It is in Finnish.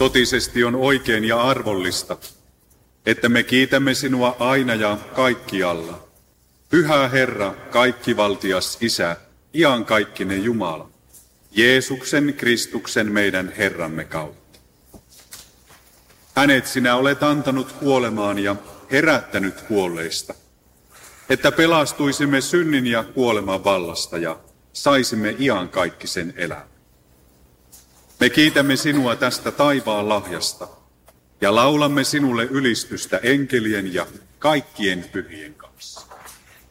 Totisesti on oikein ja arvollista, että me kiitämme sinua aina ja kaikkialla. Pyhä Herra, kaikkivaltias Isä, iankaikkinen Jumala, Jeesuksen Kristuksen meidän Herramme kautta. Hänet sinä olet antanut kuolemaan ja herättänyt kuolleista, että pelastuisimme synnin ja kuoleman vallasta ja saisimme iankaikkisen elämän. Me kiitämme sinua tästä taivaan lahjasta ja laulamme sinulle ylistystä enkelien ja kaikkien pyhien kanssa.